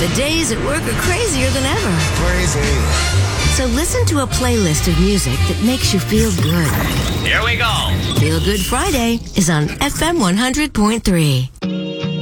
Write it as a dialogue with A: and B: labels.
A: The days at work are crazier than ever.
B: Crazy.
A: So listen to a playlist of music that makes you feel good.
C: Here we go.
A: Feel Good Friday is on FM 100.3.